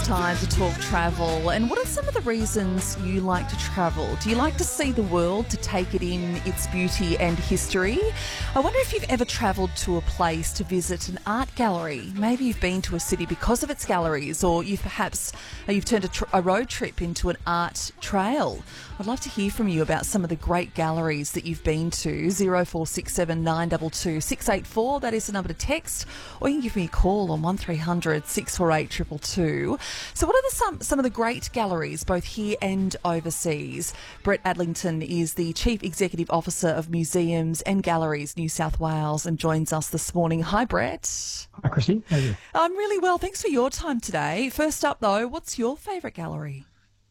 time to talk travel. And what are some of the reasons you like to travel? Do you like to see the world, to take it in its beauty and history? I wonder if you've ever travelled to a place to visit an art gallery. Maybe you've been to a city because of its galleries, or you've turned a road trip into an art trail. I'd love to hear from you about some of the great galleries that you've been to. 0467 922 684, that is the number to text, or you can give me a call on 1300 648 222. So what are some of the great galleries, both here and overseas? Brett Adlington is the Chief Executive Officer of Museums and Galleries New South Wales and joins us this morning. Hi, Brett. Hi, Chrissy. How are you? I'm really well. Thanks for your time today. First up, though, what's your favourite gallery?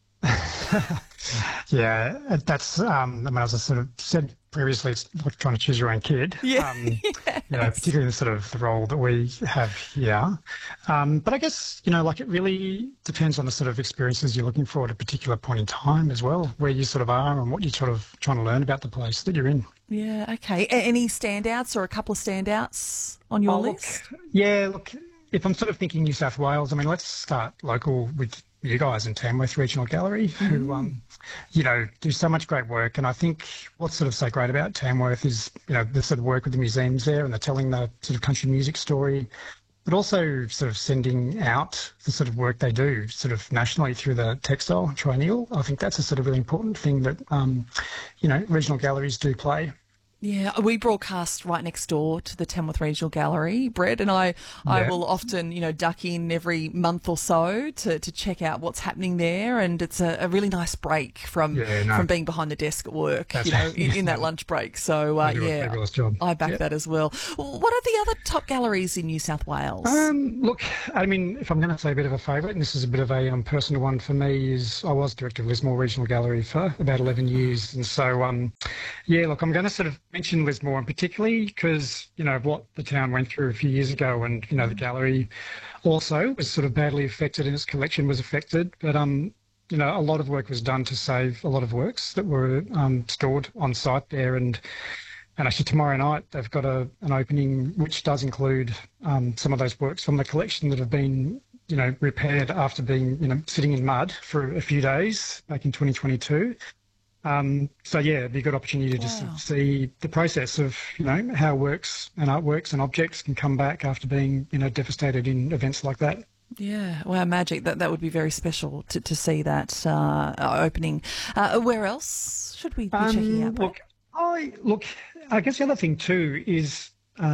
Yeah, that's, as I sort of said previously, it's like trying to choose your own kid. Yeah. Yes. Particularly in sort of the role that we have here. But I guess, it really depends on the sort of experiences you're looking for at a particular point in time as well, where you sort of are and what you're sort of trying to learn about the place that you're in. Yeah, okay. Any standouts or a couple of standouts on your list? Look, if I'm sort of thinking New South Wales, let's start local with you guys in Tamworth Regional Gallery, who, do so much great work. And I think what's sort of so great about Tamworth is, the sort of work with the museums there, and they're telling the sort of country music story, but also sort of sending out the sort of work they do sort of nationally through the textile triennial. I think that's a sort of really important thing that, regional galleries do play. Yeah, we broadcast right next door to the Tamworth Regional Gallery, Brett, and I will often, duck in every month or so to check out what's happening there, and it's a really nice break from being behind the desk at work, in that lunch break. So, fabulous job. I back that as well. What are the other top galleries in New South Wales? Look, if I'm going to say a bit of a favourite, and this is a bit of a personal one for me, is I was director of Lismore Regional Gallery for about 11 years, and so, I'm going to sort of mention Lismore, and particularly because, of what the town went through a few years ago, and, the gallery also was sort of badly affected and its collection was affected. But, a lot of work was done to save a lot of works that were stored on site there. And actually tomorrow night they've got an opening which does include some of those works from the collection that have been, repaired after being, sitting in mud for a few days back in 2022. It'd be a good opportunity to just see the process of, how works and artworks and objects can come back after being, devastated in events like that. Yeah, wow, magic. That would be very special to see that opening. Where else should we be checking out? I guess the other thing too is,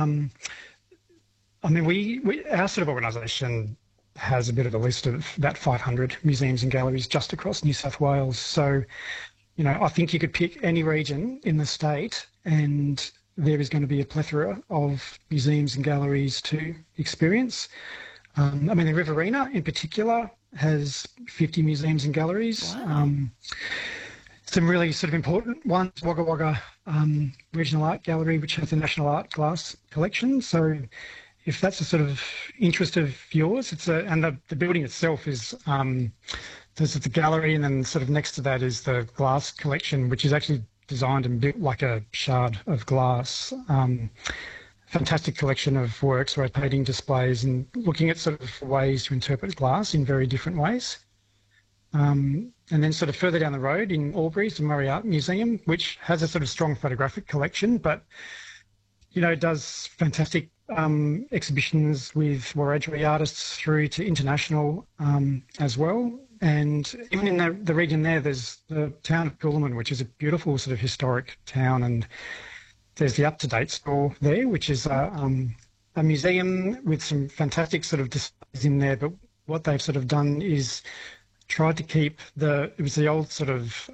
our sort of organisation has a bit of a list of about 500 museums and galleries just across New South Wales. So, I think you could pick any region in the state and there is going to be a plethora of museums and galleries to experience. The Riverina in particular has 50 museums and galleries. Wow. Some really sort of important ones, Wagga Wagga Regional Art Gallery, which has a National Art Glass collection. So if that's a sort of interest of yours, and the building itself is... there's the gallery, and then sort of next to that is the glass collection, which is actually designed and built like a shard of glass. Fantastic collection of works, rotating displays, and looking at sort of ways to interpret glass in very different ways. And then sort of further down the road in Albury is the Murray Art Museum, which has a sort of strong photographic collection, but, does fantastic exhibitions with Wiradjuri artists through to international as well. And even in the region there's the town of Coolamon, which is a beautiful sort of historic town, and there's the Up to Date store there, which is a museum with some fantastic sort of displays in there. But what they've sort of done is tried to keep it was the old sort of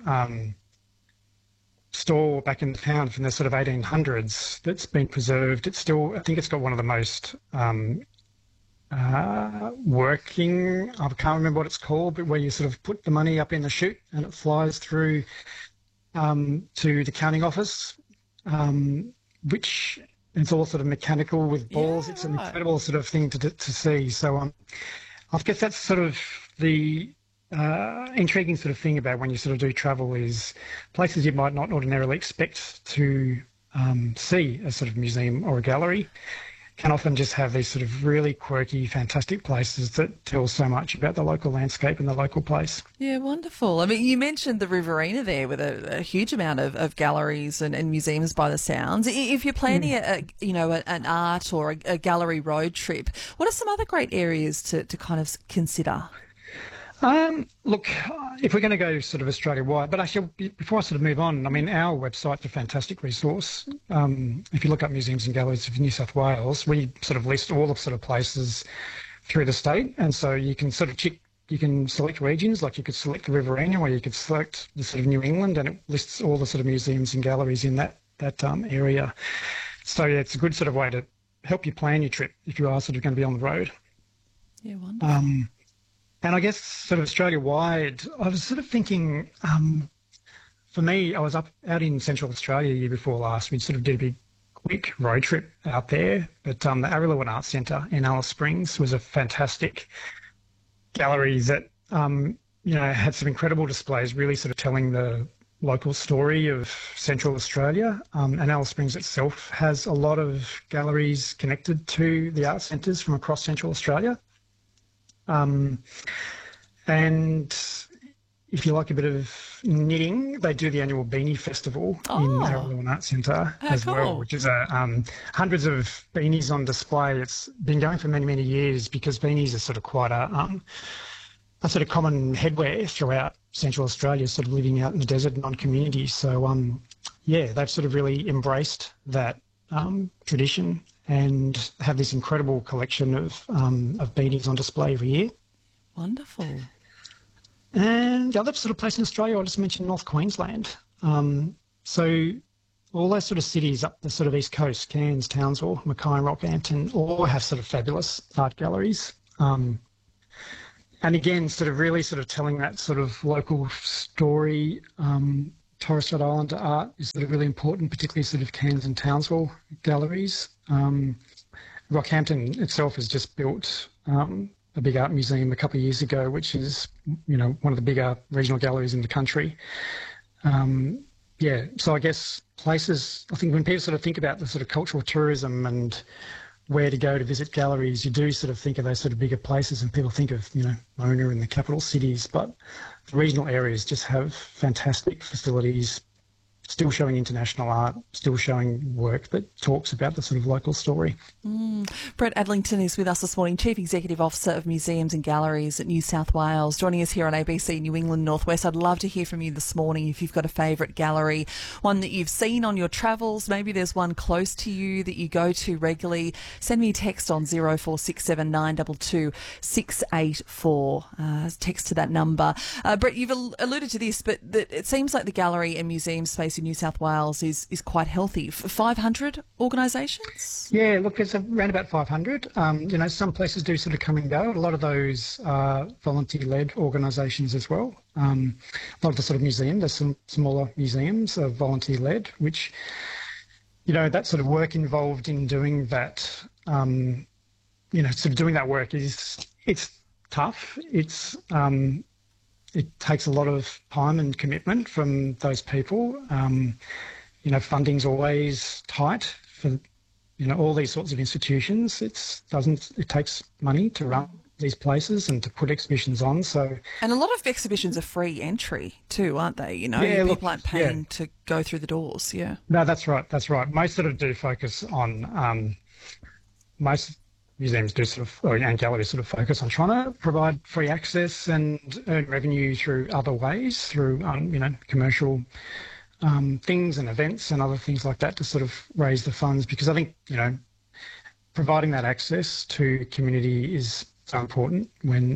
store back in the town from the sort of 1800s that's been preserved. It's still, I think it's got one of the most working, I can't remember what it's called, but where you sort of put the money up in the chute and it flies through to the counting office, which it's all sort of mechanical with balls. Yeah, it's an incredible sort of thing to see. So I guess that's sort of the intriguing sort of thing about when you sort of do travel, is places you might not ordinarily expect to see a sort of museum or a gallery can often just have these sort of really quirky, fantastic places that tell so much about the local landscape and the local place. Yeah, wonderful. I mean, you mentioned the Riverina there with a huge amount of galleries and museums by the sounds. If you're planning an art or a gallery road trip, what are some other great areas to kind of consider? Look, if we're going to go sort of Australia-wide, but actually before I sort of move on, I mean, our website's a fantastic resource. If you look up museums and galleries of New South Wales, we sort of list all the sort of places through the state, and so you can sort of you can select regions, like you could select the Riverina, or you could select the sort of New England, and it lists all the sort of museums and galleries in that area. So yeah, it's a good sort of way to help you plan your trip if you are sort of going to be on the road. Yeah, wonderful. And I guess sort of Australia-wide, I was sort of thinking, for me, I was out in Central Australia the year before last. We sort of did a big, quick road trip out there. But the Arrowlowan Arts Centre in Alice Springs was a fantastic gallery that, had some incredible displays, really sort of telling the local story of Central Australia. And Alice Springs itself has a lot of galleries connected to the art centres from across Central Australia. And if you like a bit of knitting, they do the annual Beanie Festival in Arrowlowan Arts Centre as well, which is hundreds of beanies on display. It's been going for many, many years because beanies are sort of quite a sort of common headwear throughout Central Australia, sort of living out in the desert and on communities. So, they've sort of really embraced that tradition and have this incredible collection of beanies on display every year. Wonderful. And the other sort of place in Australia, I just mentioned North Queensland. So all those sort of cities up the sort of east coast, Cairns, Townsville, Mackay and Rockhampton, all have sort of fabulous art galleries. And again, sort of really sort of telling that sort of local story. Torres Strait Islander art is sort of really important, particularly sort of Cairns and Townsville galleries. Rockhampton itself has just built a big art museum a couple of years ago, which is, one of the bigger regional galleries in the country. So I guess places, I think when people sort of think about the sort of cultural tourism and where to go to visit galleries, you do sort of think of those sort of bigger places and people think of, Mona and the capital cities, but the regional areas just have fantastic facilities, still showing international art, still showing work that talks about the sort of local story. Brett Adlington is with us this morning, Chief Executive Officer of Museums and Galleries at New South Wales, joining us here on ABC New England Northwest. I'd love to hear from you this morning if you've got a favourite gallery, one that you've seen on your travels. Maybe there's one close to you that you go to regularly. Send me a text on 0467 922 684. Text to that number. Brett, you've alluded to this, but it seems like the gallery and museum space in New South Wales is quite healthy. 500 organisations? Yeah, look, there's around about 500. Some places do sort of come and go. A lot of those are volunteer-led organisations as well. A lot of the sort of museums, there's some smaller museums are volunteer-led, which, that sort of work involved in doing that, sort of doing that work it's tough. It takes a lot of time and commitment from those people. Funding's always tight for, all these sorts of institutions. It takes money to run these places and to put exhibitions on. And a lot of exhibitions are free entry too, aren't they? People aren't paying to go through the doors. Yeah. No, that's right. Most sort of do focus on most museums do and galleries sort of focus on trying to provide free access and earn revenue through other ways, through, commercial things and events and other things like that to sort of raise the funds. Because I think, providing that access to community is so important when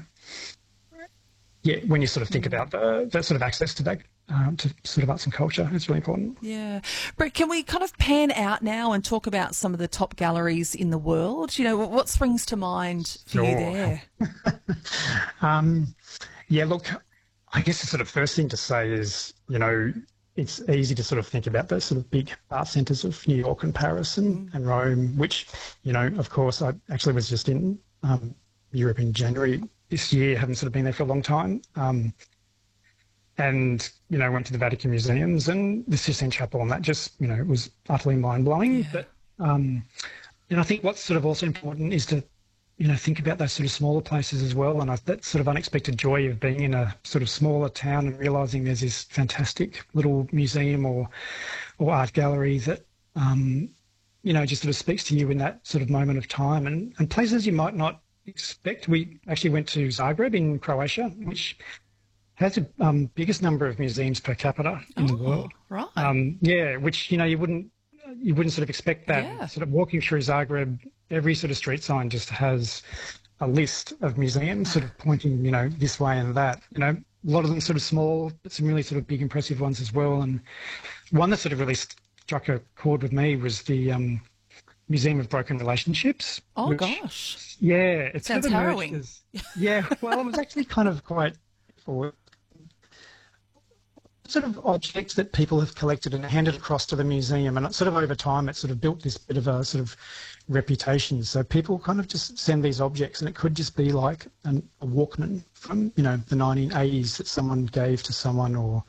you sort of think about that sort of access to that, to sort of arts and culture. It's really important. Yeah. Brett, can we kind of pan out now and talk about some of the top galleries in the world? What springs to mind for you there? Look, I guess the sort of first thing to say is, it's easy to sort of think about those sort of big art centres of New York and Paris and Rome, which, of course, I actually was just in Europe in January this year, haven't sort of been there for a long time. And, went to the Vatican Museums and the Sistine Chapel, and that just, was utterly mind-blowing. Yeah. But, And I think what's sort of also important is to, think about those sort of smaller places as well. And that sort of unexpected joy of being in a sort of smaller town and realising there's this fantastic little museum or art gallery that, just sort of speaks to you in that sort of moment of time, and places you might not expect. We actually went to Zagreb in Croatia, which has the biggest number of museums per capita in the world. Right. Yeah, which you wouldn't sort of expect that. Yeah. Sort of walking through Zagreb, every sort of street sign just has a list of museums sort of pointing, this way and that. A lot of them sort of small, but some really sort of big, impressive ones as well. And one that sort of really struck a chord with me was the Museum of Broken Relationships. Oh, gosh. Yeah. It sounds sort of harrowing. Yeah, well, it was actually kind of quite forward. Sort of objects that people have collected and handed across to the museum, and sort of over time it sort of built this bit of a sort of reputation. So people kind of just send these objects, and it could just be like a Walkman from the 1980s that someone gave to someone, or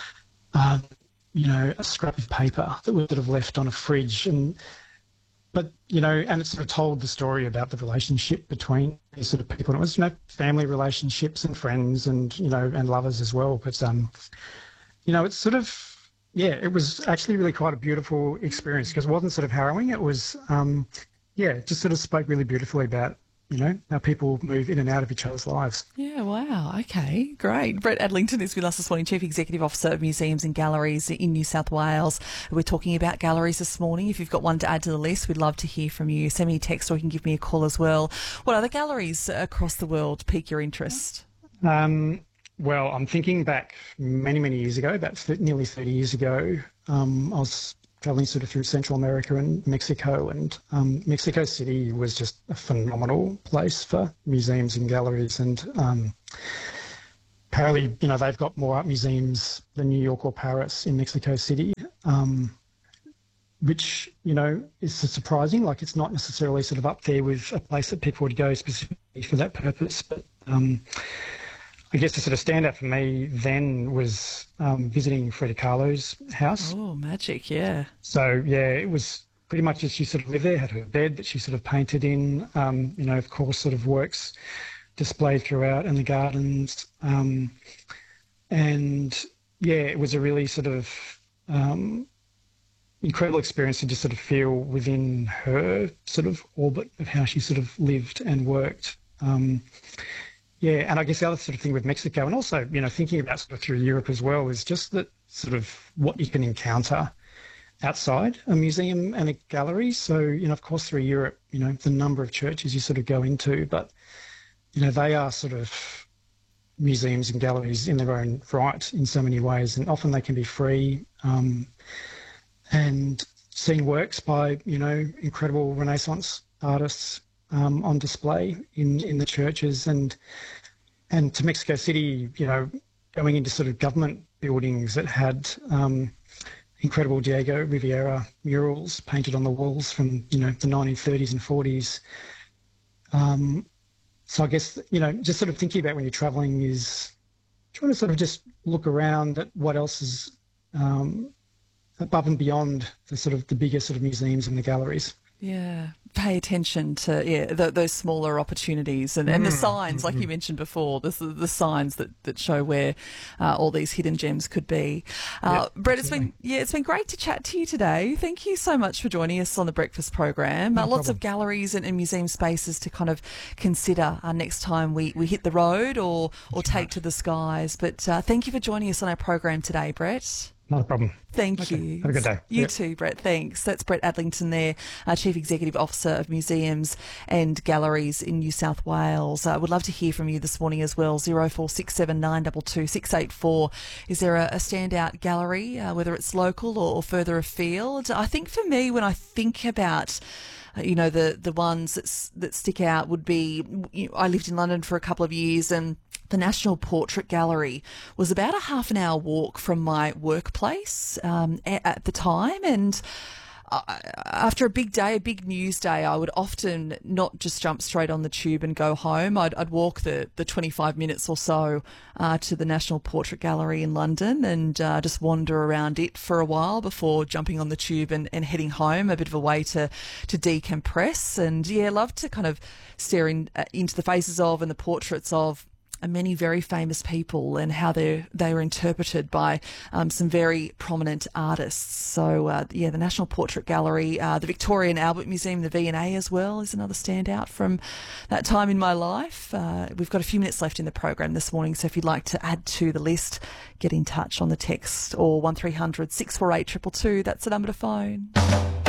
a scrap of paper that was sort of left on a fridge, and it sort of told the story about the relationship between these sort of people. And it was family relationships and friends and and lovers as well, but it's sort of, it was actually really quite a beautiful experience, because it wasn't sort of harrowing. It was, it just sort of spoke really beautifully about, how people move in and out of each other's lives. Yeah, wow. Okay, great. Brett Adlington is with us this morning, Chief Executive Officer of Museums and Galleries in New South Wales. We're talking about galleries this morning. If you've got one to add to the list, we'd love to hear from you. Send me a text or you can give me a call as well. What other galleries across the world pique your interest? Well, I'm thinking back many, many years ago, about nearly 30 years ago. I was traveling sort of through Central America and Mexico, and Mexico City was just a phenomenal place for museums and galleries. And apparently, they've got more art museums than New York or Paris in Mexico City, which, is surprising. Like, it's not necessarily sort of up there with a place that people would go specifically for that purpose. But I guess the sort of standout for me then was visiting Frida Kahlo's house. Oh, magic, yeah. So, yeah, it was pretty much as she sort of lived there, had her bed that she sort of painted in, of course, sort of works displayed throughout in the gardens. And, yeah, it was a really sort of incredible experience to just sort of feel within her sort of orbit of how she sort of lived and worked. Yeah, and I guess the other sort of thing with Mexico, and also, thinking about sort of through Europe as well, is just that sort of what you can encounter outside a museum and a gallery. So, of course, through Europe, the number of churches you sort of go into, but, they are sort of museums and galleries in their own right in so many ways, and often they can be free. And seeing works by, incredible Renaissance artists on display in the churches, and to Mexico City, going into sort of government buildings that had incredible Diego Rivera murals painted on the walls from the 1930s and 40s. So I guess just sort of thinking about when you're travelling is trying to sort of just look around at what else is above and beyond the sort of the bigger sort of museums and the galleries. Yeah, pay attention to those smaller opportunities and the signs, like you mentioned before, the signs that show where all these hidden gems could be. Brett, it's been great to chat to you today. Thank you so much for joining us on the breakfast program. Lots of galleries and museum spaces to kind of consider next time we hit the road or take to the skies. But thank you for joining us on our program today, Brett. Not a problem. Thank you. Have a good day. You too, Brett. Thanks. That's Brett Adlington there, Chief Executive Officer of Museums and Galleries in New South Wales. I would love to hear from you this morning as well. 0467 922 684. Is there a standout gallery, whether it's local or further afield? I think for me, when I think about the ones that stick out would be, I lived in London for a couple of years, and the National Portrait Gallery was about a half an hour walk from my workplace at the time, and After a big day, a big news day, I would often not just jump straight on the tube and go home. I'd walk the 25 minutes or so to the National Portrait Gallery in London and just wander around it for a while before jumping on the tube and heading home, a bit of a way to decompress. And yeah, love to kind of stare into the faces of and the portraits of many very famous people and how they were interpreted by some very prominent artists. So, the National Portrait Gallery, the Victoria and Albert Museum, the V&A as well is another standout from that time in my life. We've got a few minutes left in the program this morning, so if you'd like to add to the list, get in touch on the text or 1300 648 222. That's the number to phone.